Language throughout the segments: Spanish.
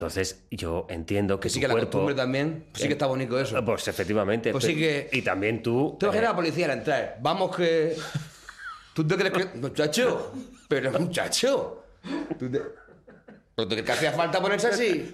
Entonces, yo entiendo que sí tu que la cuerpo... costumbre también, pues sí que está bonito eso. Pues efectivamente. Pues sí que... Y también tú... Tú imaginas a la policía al entrar. Vamos que... ¿Tú te crees que...? Muchacho. Pero muchacho. ¿Tú te crees que hacía falta ponerse así?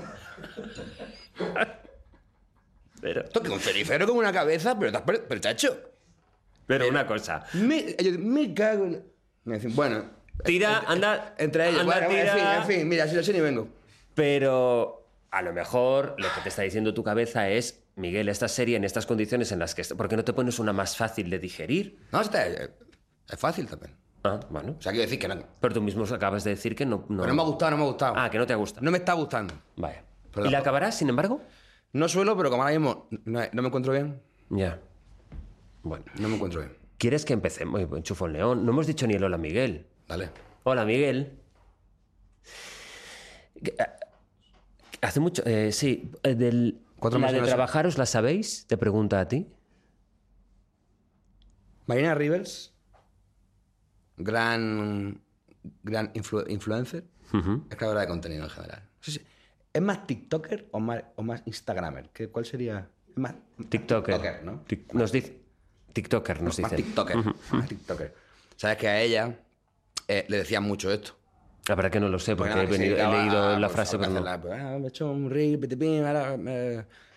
Pero, Esto que un cenicero con una cabeza, pero chacho. pero una cosa. Me cago en... Me dicen, bueno... Tira, anda... Entre ellos. anda, Bueno, tira. en fin, mira, si lo sé ni vengo. Pero a lo mejor lo que te está diciendo tu cabeza es, Miguel, esta serie en estas condiciones en las que... ¿Por qué no te pones una más fácil de digerir? No, es fácil también. Ah, bueno. O sea, quiero decir que no... Pero tú mismo acabas de decir que no... Pero no me ha gustado, no me ha gustado. Ah, que no te ha gustado. No me está gustando. Vaya. Pero ¿Y la acabarás, sin embargo? No suelo, pero como ahora mismo no me encuentro bien, Ya. Bueno. no me encuentro bien. ¿Quieres que empecemos? Enchufo el león. No hemos dicho ni el hola, Miguel. Dale. Hola, Miguel. Hace mucho... sí, Cuatro la meses de no sé. trabajaros, ¿la sabéis? Te pregunta a ti. Marina Rivers, gran influencer, es creadora de contenido en general. No sé ¿es más TikToker o más Instagramer? ¿Cuál sería? Es más TikToker. ¿no? Nos dice... TikToker nos Más dice. TikToker. Más TikToker. Sabes que a ella le decían mucho esto. La verdad que no lo sé, porque Porque nada, he leído la pues, frase, pero no. me he hecho un reel, pitipín, ahora